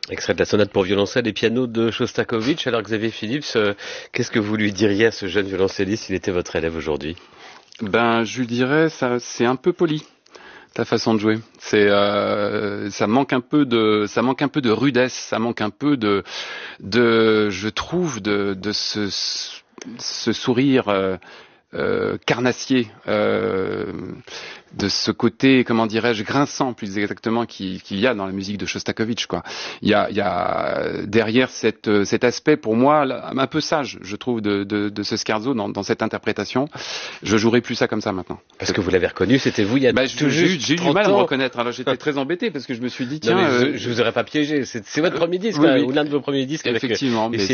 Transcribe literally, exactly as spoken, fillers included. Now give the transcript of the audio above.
Extrait de la sonate pour violoncelle et piano de Chostakovitch. Alors Xavier Phillips, euh, qu'est-ce que vous lui diriez à ce jeune violoncelliste s'il était votre élève aujourd'hui? Ben, je lui dirais, ça, c'est un peu poli, ta façon de jouer. C'est, euh, ça manque un peu de, ça manque un peu de rudesse, ça manque un peu de, de, je trouve, de, de ce, ce sourire euh, euh, carnassier, euh, de ce côté, comment dirais-je, grinçant plus exactement qu'il qu'il y a dans la musique de Chostakovitch, quoi. Il y a, il y a derrière cette, cet aspect, pour moi, un peu sage, je trouve, de, de, de ce scherzo dans, dans cette interprétation. Je jouerai plus ça comme ça maintenant. Parce que vous l'avez reconnu, c'était vous il y a bah, tout j'ai, juste j'ai eu du mal à ans. me reconnaître. Alors j'étais très embêté parce que je me suis dit tiens, non, mais euh, je, je vous aurais pas piégé. C'est, c'est votre premier disque, oui, hein, oui. ou l'un de vos premiers disques. Effectivement. Avec, mais